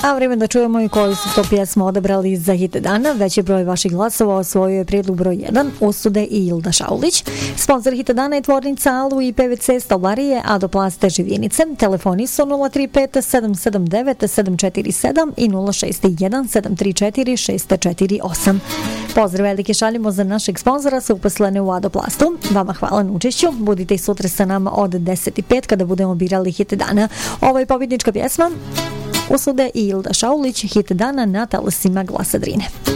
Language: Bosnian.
A vrijeme da čujemo i koju su to pjesmu odabrali za hit dana. Veći broj vaših glasova osvojio je prijedlog broj 1, Usude i Ilda Šaulić. Sponsor hita dana je tvornica Alu i PVC Stolarije Adoplaste Živjenice. Telefoni su 035 779 747 i 061 734 648. Pozdrav velike šaljimo za našeg sponzora su uposlene u Adoplastu. Vama hvala na učešću. Budite i sutra sa nama od 10:05 kada budemo birali hit dana. Ovo je pobjednička pjesma Usude i Ilda Šaulić, hit dana na talasima Glasa Drine.